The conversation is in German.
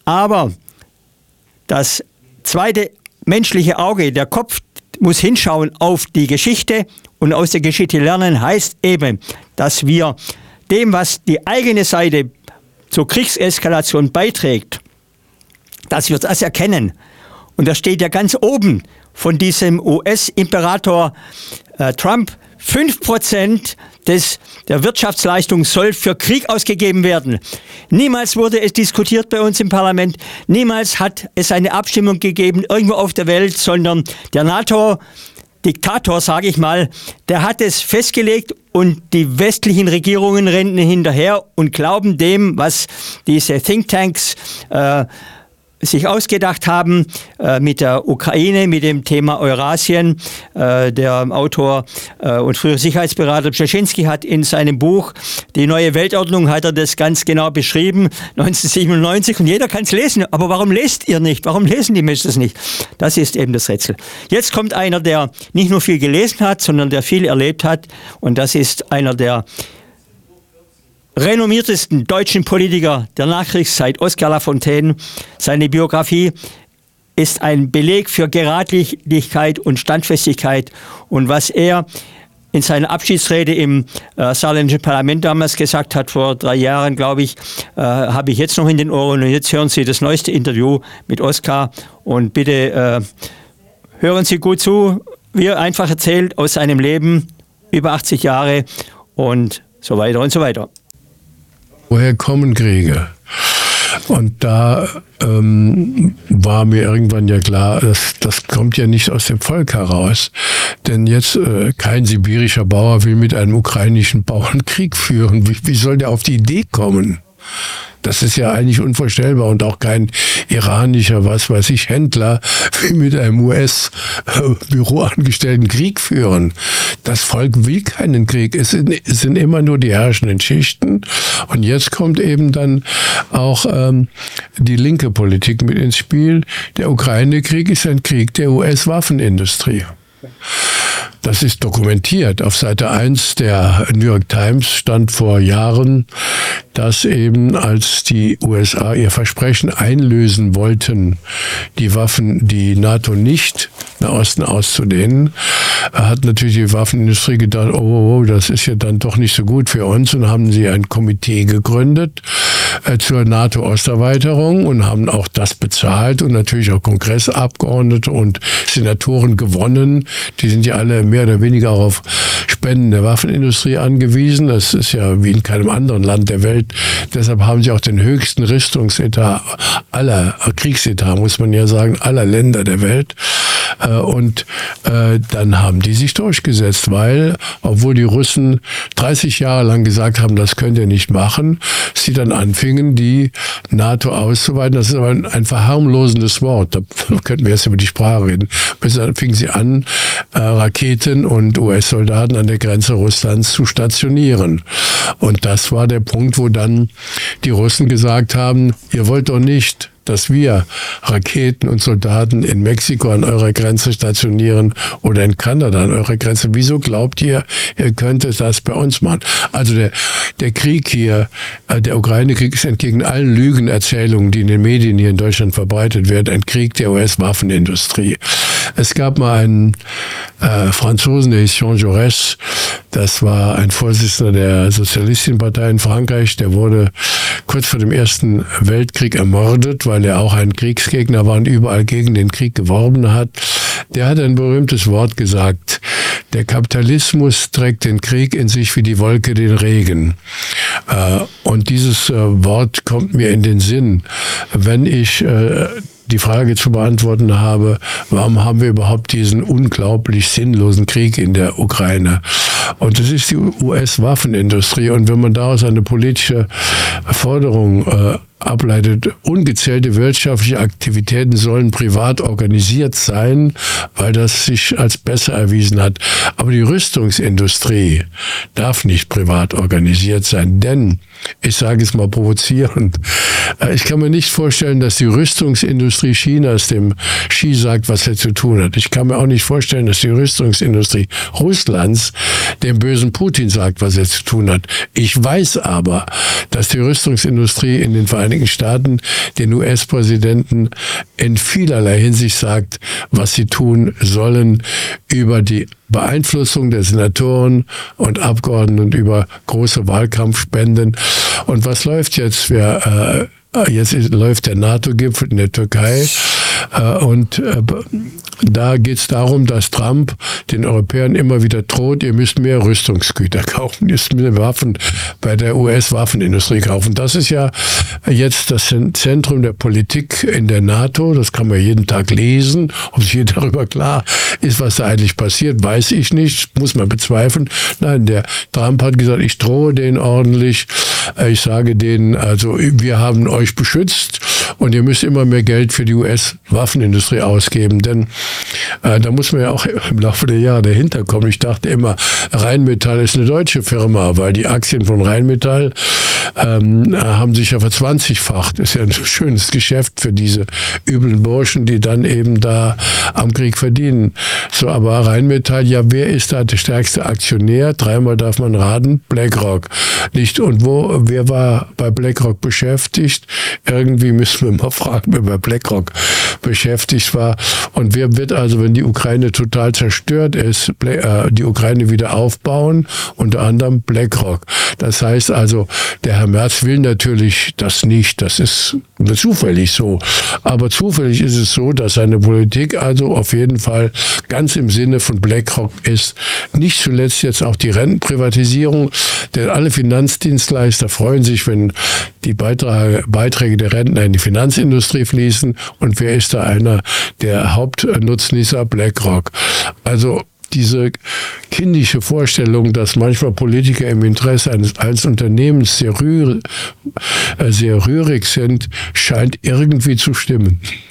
Aber das zweite menschliche Auge, der Kopf, muss hinschauen auf die Geschichte und aus der Geschichte lernen, heißt eben, dass wir dem, was die eigene Seite zur Kriegseskalation beiträgt, dass wir das erkennen. Und das steht ja ganz oben von diesem US-Imperator Trump. 5% der Wirtschaftsleistung soll für Krieg ausgegeben werden. Niemals wurde es diskutiert bei uns im Parlament. Niemals hat es eine Abstimmung gegeben irgendwo auf der Welt, sondern der NATO-Diktator, sage ich mal, der hat es festgelegt und die westlichen Regierungen rennen hinterher und glauben dem, was diese Thinktanks sich ausgedacht haben mit der Ukraine, mit dem Thema Eurasien. Der Autor und frühere Sicherheitsberater Brzezinski hat in seinem Buch Die neue Weltordnung hat er das ganz genau beschrieben, 1997, und jeder kann es lesen. Aber warum lest ihr nicht? Warum lesen die Menschen das nicht? Das ist eben das Rätsel. Jetzt kommt einer, der nicht nur viel gelesen hat, sondern der viel erlebt hat, und das ist einer der renommiertesten deutschen Politiker der Nachkriegszeit, Oskar Lafontaine. Seine Biografie ist ein Beleg für Geradlinigkeit und Standfestigkeit. Und was er in seiner Abschiedsrede im saarländischen Parlament damals gesagt hat, vor 3 Jahren, glaube ich, habe ich jetzt noch in den Ohren. Und jetzt hören Sie das neueste Interview mit Oskar. Und bitte hören Sie gut zu, wie er einfach erzählt aus seinem Leben, über 80 Jahre und so weiter und so weiter. Woher kommen Kriege? Und da war mir irgendwann ja klar, das kommt ja nicht aus dem Volk heraus. Denn jetzt kein sibirischer Bauer will mit einem ukrainischen Bauern Krieg führen. Wie soll der auf die Idee kommen? Das ist ja eigentlich unvorstellbar, und auch kein iranischer, Händler will mit einem US-Büroangestellten Krieg führen. Das Volk will keinen Krieg. Es sind immer nur die herrschenden Schichten. Und jetzt kommt eben dann auch die linke Politik mit ins Spiel. Der Ukraine-Krieg ist ein Krieg der US-Waffenindustrie. Das ist dokumentiert. Auf Seite 1 der New York Times stand vor Jahren, dass eben, als die USA ihr Versprechen einlösen wollten, die Waffen, die NATO nicht nach Osten auszudehnen, hat natürlich die Waffenindustrie gedacht, oh, das ist ja dann doch nicht so gut für uns, und haben sie ein Komitee gegründet zur NATO-Osterweiterung und haben auch das bezahlt und natürlich auch Kongressabgeordnete und Senatoren gewonnen. Die sind ja alle mehr oder weniger auch auf Spenden der Waffenindustrie angewiesen. Das ist ja wie in keinem anderen Land der Welt. Deshalb haben sie auch den höchsten Rüstungsetat aller, Kriegsetat muss man ja sagen, aller Länder der Welt. Und dann haben die sich durchgesetzt, weil, obwohl die Russen 30 Jahre lang gesagt haben, das könnt ihr nicht machen, sie dann anfingen, die NATO auszuweiten. Das ist aber ein verharmlosendes Wort. Da könnten wir jetzt über die Sprache reden. Dann fingen sie an, Raketen und US-Soldaten an der Grenze Russlands zu stationieren. Und das war der Punkt, wo dann die Russen gesagt haben, ihr wollt doch nicht, dass wir Raketen und Soldaten in Mexiko an eurer Grenze stationieren oder in Kanada an eurer Grenze. Wieso glaubt ihr, ihr könntet das bei uns machen? Also der Krieg hier, der Ukraine-Krieg, ist entgegen allen Lügenerzählungen, die in den Medien hier in Deutschland verbreitet werden, ein Krieg der US-Waffenindustrie. Es gab mal einen Franzosen, der hieß Jean Jaurès, das war ein Vorsitzender der Sozialistenpartei in Frankreich, der wurde kurz vor dem Ersten Weltkrieg ermordet, weil er auch ein Kriegsgegner war und überall gegen den Krieg geworben hat. Der hat ein berühmtes Wort gesagt: Der Kapitalismus trägt den Krieg in sich wie die Wolke den Regen. Und dieses Wort kommt mir in den Sinn, wenn ich die Frage zu beantworten habe, warum haben wir überhaupt diesen unglaublich sinnlosen Krieg in der Ukraine? Und das ist die US-Waffenindustrie. Und wenn man daraus eine politische Forderung ableitet, ungezählte wirtschaftliche Aktivitäten sollen privat organisiert sein, weil das sich als besser erwiesen hat. Aber die Rüstungsindustrie darf nicht privat organisiert sein, denn, ich sage es mal provozierend, ich kann mir nicht vorstellen, dass die Rüstungsindustrie Chinas dem Xi sagt, was er zu tun hat. Ich kann mir auch nicht vorstellen, dass die Rüstungsindustrie Russlands dem bösen Putin sagt, was er zu tun hat. Ich weiß aber, dass die Rüstungsindustrie in den Vereinigten Vereinigten Staaten den US-Präsidenten in vielerlei Hinsicht sagt, was sie tun sollen über die Beeinflussung der Senatoren und Abgeordneten und über große Wahlkampfspenden. Und was läuft jetzt? Jetzt läuft der NATO-Gipfel in der Türkei und da geht es darum, dass Trump den Europäern immer wieder droht, ihr müsst mehr Rüstungsgüter kaufen, ihr müsst mehr Waffen bei der US-Waffenindustrie kaufen. Das ist ja jetzt das Zentrum der Politik in der NATO, das kann man jeden Tag lesen. Ob sich jeder darüber klar ist, was da eigentlich passiert, weiß ich nicht, muss man bezweifeln. Nein, der Trump hat gesagt, ich drohe denen ordentlich, ich sage denen, also wir haben euch beschützt und ihr müsst immer mehr Geld für die US-Waffenindustrie ausgeben, denn da muss man ja auch im Laufe der Jahre dahinter kommen. Ich dachte immer, Rheinmetall ist eine deutsche Firma, weil die Aktien von Rheinmetall haben sich ja verzwanzigfacht. Das ist ja ein schönes Geschäft für diese üblen Burschen, die dann eben da am Krieg verdienen. So, aber Rheinmetall, ja, wer ist da der stärkste Aktionär? Dreimal darf man raten, BlackRock. Nicht? Und wer war bei BlackRock beschäftigt? Irgendwie müssen wir mal fragen, wer bei BlackRock beschäftigt war. Und wer wird also, wenn die Ukraine total zerstört ist, die Ukraine wieder aufbauen? Unter anderem BlackRock. Das heißt also, der Herr Merz will natürlich das nicht. Das ist zufällig so. Aber zufällig ist es so, dass seine Politik also auf jeden Fall ganz im Sinne von BlackRock ist. Nicht zuletzt jetzt auch die Rentenprivatisierung, denn alle Finanzdienstleister freuen sich, wenn die Beiträge der Rentner in die Finanzindustrie fließen. Und wer ist da einer der Hauptnutznießer? BlackRock. Also diese kindische Vorstellung, dass manchmal Politiker im Interesse eines Unternehmens sehr rührig sind, scheint irgendwie zu stimmen.